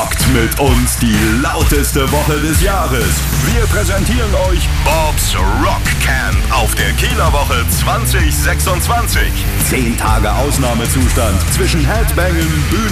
rockt mit uns die lauteste Woche des Jahres. Wir präsentieren euch Bobs Rock Camp auf der Kieler Woche 2026. 10 Tage Ausnahmezustand zwischen Headbangen,